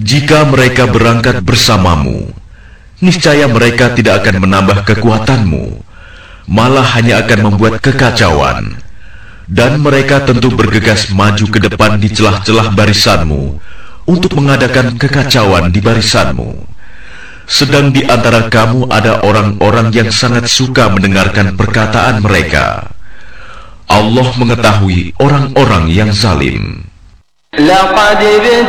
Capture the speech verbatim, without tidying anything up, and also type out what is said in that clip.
Jika mereka berangkat bersamamu, niscaya mereka tidak akan menambah kekuatanmu, malah hanya akan membuat kekacauan. Dan mereka tentu bergegas maju ke depan di celah-celah barisanmu untuk mengadakan kekacauan di barisanmu. Sedang di antara kamu ada orang-orang yang sangat suka mendengarkan perkataan mereka. Allah mengetahui orang-orang yang zalim. لقد